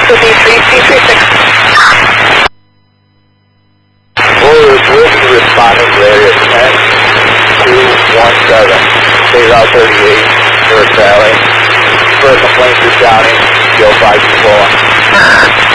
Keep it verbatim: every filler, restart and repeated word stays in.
to be three C three six. Forward will be responding to area ten two one seven, State Route thirty-eight, North Valley. For complaints or shouting, go five four.